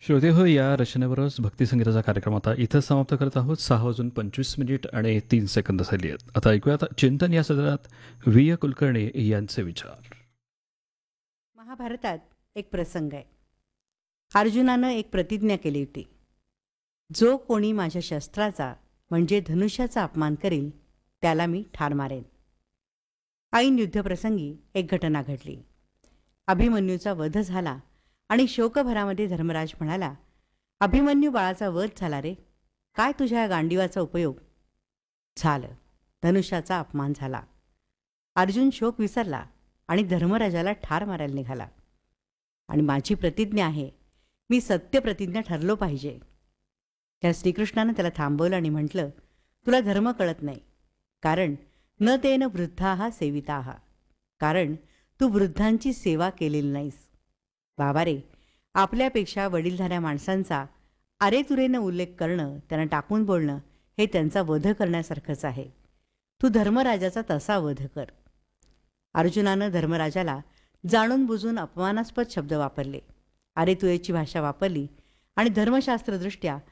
श्रोते हो, या रचनेवरच भक्तिसंगीताचा कार्यक्रम आता इथंच समाप्त करत आहोत. 6:25 आणि 3 सेकंद झाली आहेत. आता ऐकूयात चिंतन या सदरात व्ही. कुलकर्णी यांचे विचार. महाभारतात एक प्रसंग आहे. अर्जुनानं एक प्रतिज्ञा केली होती. जो कोणी माझ्या शस्त्राचा म्हणजे धनुष्याचा अपमान करील त्याला मी ठार मारेन. ऐन युद्धप्रसंगी एक घटना घडली. अभिमन्यूचा वध झाला आणि शोकभरामध्ये धर्मराज म्हणाला, अभिमन्यू बाळाचा वध झाला रे, काय तुझ्या या गांडीवाचा उपयोग. झालं, धनुष्याचा अपमान झाला. अर्जुन शोक विसरला आणि धर्मराजाला ठार मारायला निघाला. आणि माझी प्रतिज्ञा आहे, मी सत्यप्रतिज्ञा ठरलो पाहिजे. त्या श्रीकृष्णानं त्याला थांबवलं आणि म्हटलं, तुला धर्म कळत नाही, कारण न तेन वृद्धाः सेविताः, कारण तू वृद्धांची सेवा केलेली नाहीस. बाबा रे, आपल्यापेक्षा वडीलधाऱ्या माणसांचा अरेतुरेनं उल्लेख करणं, त्यांना टाकून बोलणं हे त्यांचा वध करण्यासारखंच आहे. तू धर्मराजाचा तसा वध कर. अर्जुनानं धर्मराजाला जाणून बुजून अपमानास्पद शब्द वापरले, अरेतुरेची भाषा वापरली आणि धर्मशास्त्रदृष्ट्या